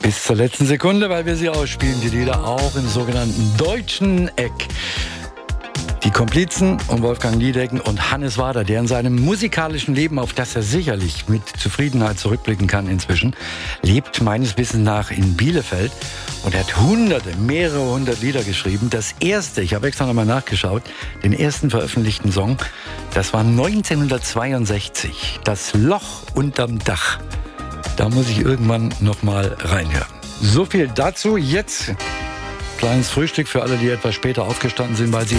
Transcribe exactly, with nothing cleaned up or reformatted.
Bis zur letzten Sekunde, weil wir sie ausspielen, die Lieder auch im sogenannten deutschen Eck. Die Komplizen um Wolfgang Niedecken und Hannes Wader, der in seinem musikalischen Leben, auf das er sicherlich mit Zufriedenheit zurückblicken kann inzwischen, lebt meines Wissens nach in Bielefeld und er hat hunderte, mehrere hundert Lieder geschrieben. Das erste, ich habe extra nochmal nachgeschaut, den ersten veröffentlichten Song, das war neunzehnhundertzweiundsechzig, Das Loch unterm Dach. Da muss ich irgendwann nochmal reinhören. So viel dazu. Jetzt kleines Frühstück für alle, die etwas später aufgestanden sind, weil sie